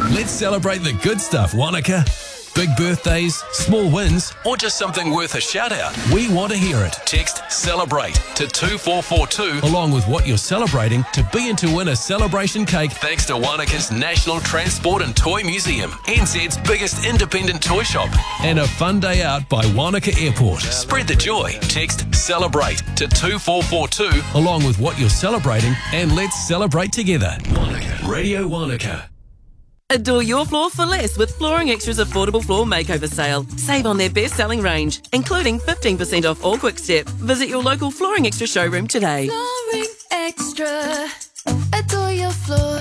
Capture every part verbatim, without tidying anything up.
Let's celebrate the good stuff, Wanaka. Big birthdays, small wins, or just something worth a shout out. We want to hear it. Text CELEBRATE to two four four two along with what you're celebrating to be in to win a celebration cake thanks to Wanaka's National Transport and Toy Museum, N Z's biggest independent toy shop, and a fun day out by Wanaka Airport. Spread the joy. Text CELEBRATE to two four four two along with what you're celebrating, and let's celebrate together. Wanaka. Radio Wanaka. Adore your floor for less with Flooring Extra's affordable floor makeover sale. Save on their best-selling range, including fifteen percent off all Quick Step. Visit your local Flooring Extra showroom today. Flooring Extra. Adore your floor.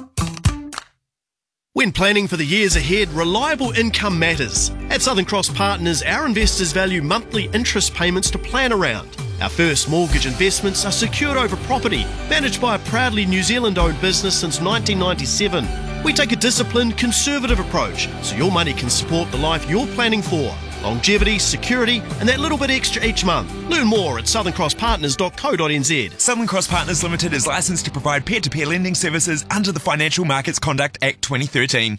When planning for the years ahead, reliable income matters. At Southern Cross Partners, our investors value monthly interest payments to plan around. Our first mortgage investments are secured over property, managed by a proudly New Zealand-owned business since nineteen ninety-seven. We take a disciplined, conservative approach so your money can support the life you're planning for. Longevity, security, and that little bit extra each month. Learn more at southern cross partners dot co dot n z. Southern Cross Partners Limited is licensed to provide peer-to-peer lending services under the Financial Markets Conduct Act twenty thirteen.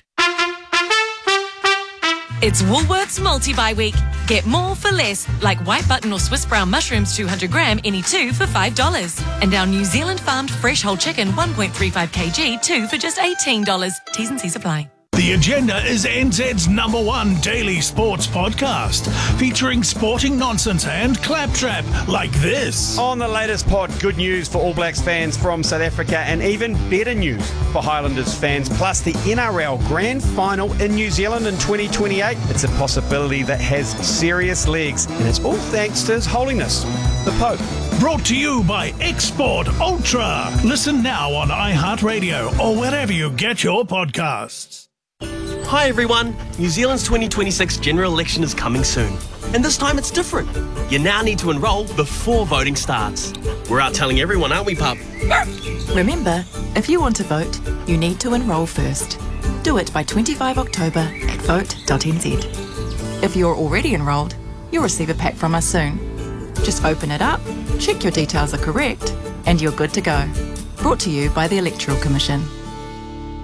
It's Woolworths Multi-Buy Week. Get more for less, like white button or Swiss brown mushrooms two hundred gram, any two for five dollars. And our New Zealand farmed fresh whole chicken one point three five kilograms, two for just eighteen dollars. T's and C's apply. The Agenda is N Z's number one daily sports podcast, featuring sporting nonsense and claptrap like this. On the latest pod, good news for All Blacks fans from South Africa and even better news for Highlanders fans, plus the N R L Grand Final in New Zealand in twenty twenty-eight. It's a possibility that has serious legs, and it's all thanks to His Holiness, the Pope. Brought to you by Export Ultra. Listen now on iHeartRadio or wherever you get your podcasts. Hi everyone, New Zealand's twenty twenty-six general election is coming soon. And this time it's different. You now need to enrol before voting starts. We're out telling everyone, aren't we, pup? Remember, if you want to vote, you need to enrol first. Do it by the twenty-fifth of October at vote dot n z. If you're already enrolled, you'll receive a pack from us soon. Just open it up, check your details are correct, and you're good to go. Brought to you by the Electoral Commission.